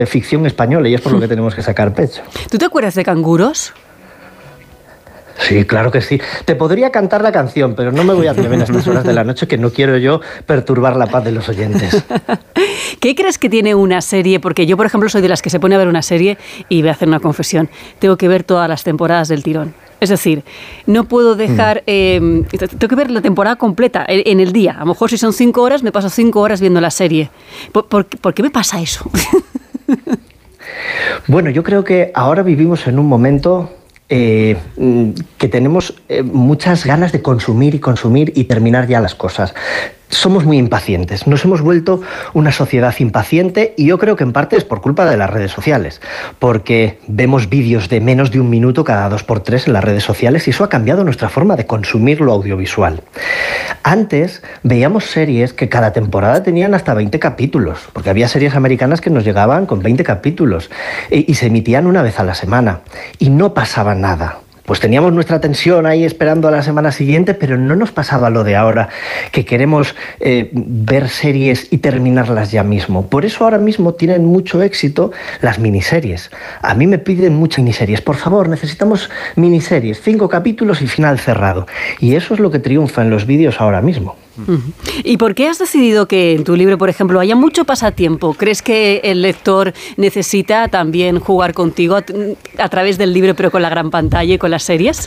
ficción española y es por lo que tenemos que sacar pecho. ¿Tú te acuerdas de Canguros? Sí, claro que sí. Te podría cantar la canción, pero no me voy a atrever a estas horas de la noche que no quiero yo perturbar la paz de los oyentes. ¿Qué crees que tiene una serie? Porque yo, por ejemplo, soy de las que se pone a ver una serie y voy a hacer una confesión. Tengo que ver todas las temporadas del tirón. Es decir, no puedo dejar... tengo que ver la temporada completa en el día. A lo mejor si son 5 horas, me paso 5 horas viendo la serie. ¿Por qué me pasa eso? Bueno, yo creo que ahora vivimos en un momento... que tenemos muchas ganas de consumir y terminar ya las cosas. Somos muy impacientes, nos hemos vuelto una sociedad impaciente y yo creo que en parte es por culpa de las redes sociales, porque vemos vídeos de menos de 1 minuto cada 2x3 en las redes sociales y eso ha cambiado nuestra forma de consumir lo audiovisual. Antes veíamos series que cada temporada tenían hasta 20 capítulos, porque había series americanas que nos llegaban con 20 capítulos y se emitían una vez a la semana y no pasaba nada. Pues teníamos nuestra tensión ahí esperando a la semana siguiente, pero no nos pasaba lo de ahora, que queremos ver series y terminarlas ya mismo. Por eso ahora mismo tienen mucho éxito las miniseries. A mí me piden muchas miniseries. Por favor, necesitamos miniseries, 5 capítulos y final cerrado. Y eso es lo que triunfa en los vídeos ahora mismo. ¿Y por qué has decidido que en tu libro, por ejemplo, haya mucho pasatiempo? ¿Crees que el lector necesita también jugar contigo a través del libro, pero con la gran pantalla y con las series?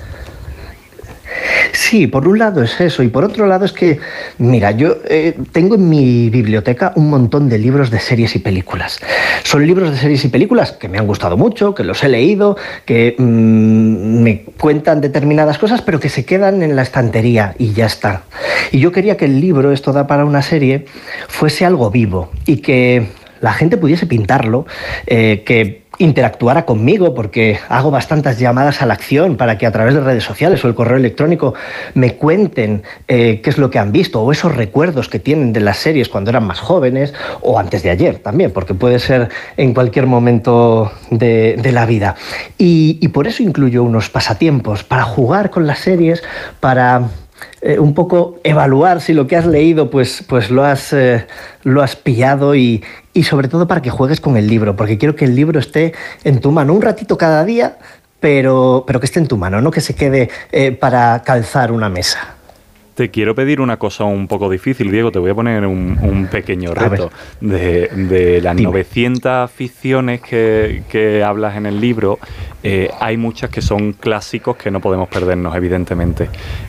Sí, por un lado es eso y por otro lado es que, mira, yo tengo en mi biblioteca un montón de libros de series y películas. Son libros de series y películas que me han gustado mucho, que los he leído, que me cuentan determinadas cosas, pero que se quedan en la estantería y ya está. Y yo quería que el libro, Esto da para una serie, fuese algo vivo y que la gente pudiese pintarlo, que interactuara conmigo, porque hago bastantes llamadas a la acción para que a través de redes sociales o el correo electrónico me cuenten qué es lo que han visto o esos recuerdos que tienen de las series cuando eran más jóvenes o antes de ayer también, porque puede ser en cualquier momento de la vida. Y por eso incluyo unos pasatiempos, para jugar con las series, para... un poco evaluar si lo que has leído pues lo has pillado y sobre todo para que juegues con el libro, porque quiero que el libro esté en tu mano un ratito cada día, pero que esté en tu mano, no que se quede para calzar una mesa. Te quiero pedir una cosa un poco difícil, Diego. Te voy a poner un pequeño reto. De las 900 ficciones que hablas en el libro, hay muchas que son clásicos que no podemos perdernos, evidentemente.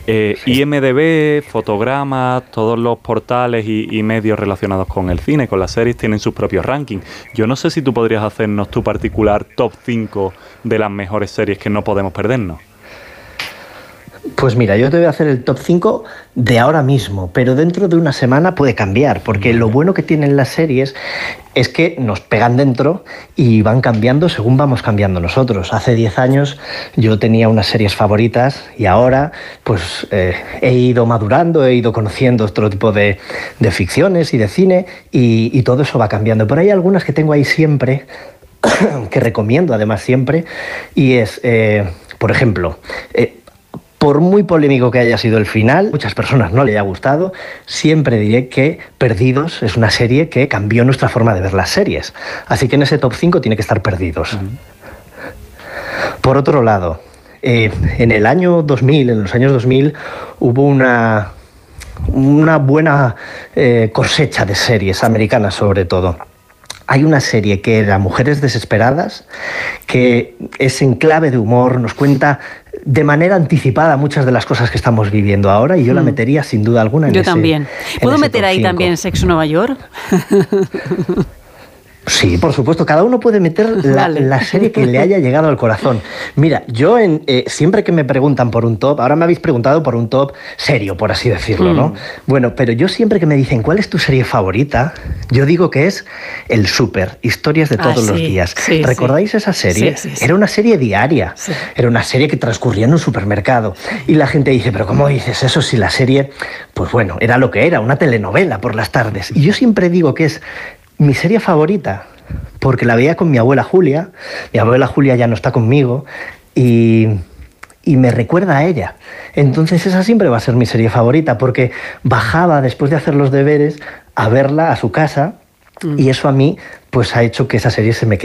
IMDb, Fotogramas, todos los portales y medios relacionados con el cine, con las series, tienen sus propios rankings. Yo no sé si tú podrías hacernos tu particular top 5 de las mejores series que no podemos perdernos. Pues mira, yo te voy a hacer el top 5 de ahora mismo, pero dentro de una semana puede cambiar, porque lo bueno que tienen las series es que nos pegan dentro y van cambiando según vamos cambiando nosotros. Hace 10 años yo tenía unas series favoritas y ahora pues he ido madurando, he ido conociendo otro tipo de ficciones y de cine y todo eso va cambiando. Pero hay algunas que tengo ahí siempre, que recomiendo además siempre, y es, por ejemplo... por muy polémico que haya sido el final, muchas personas no le haya gustado, siempre diré que Perdidos es una serie que cambió nuestra forma de ver las series. Así que en ese top 5 tiene que estar Perdidos. Por otro lado, en el año 2000, en los años 2000, hubo una buena cosecha de series americanas sobre todo. Hay una serie que era Mujeres Desesperadas, que es en clave de humor, nos cuenta de manera anticipada muchas de las cosas que estamos viviendo ahora y yo la metería sin duda alguna en ese. Yo también. ¿Puedo meter ahí también Sexo Nueva York? Sí, por supuesto. Cada uno puede meter la serie que le haya llegado al corazón. Mira, yo siempre que me preguntan por un top, ahora me habéis preguntado por un top serio, por así decirlo, ¿no? Bueno, pero yo siempre que me dicen ¿cuál es tu serie favorita? Yo digo que es El Súper, Historias de todos los días. Sí, ¿recordáis esa serie? Sí. Era una serie diaria. Sí. Era una serie que transcurría en un supermercado. Y la gente dice, ¿pero cómo dices eso si la serie, pues bueno, era lo que era, una telenovela por las tardes? Y yo siempre digo que es mi serie favorita, porque la veía con mi abuela Julia. Mi abuela Julia ya no está conmigo y me recuerda a ella. Entonces esa siempre va a ser mi serie favorita, porque bajaba después de hacer los deberes a verla a su casa Y eso a mí pues ha hecho que esa serie se me quede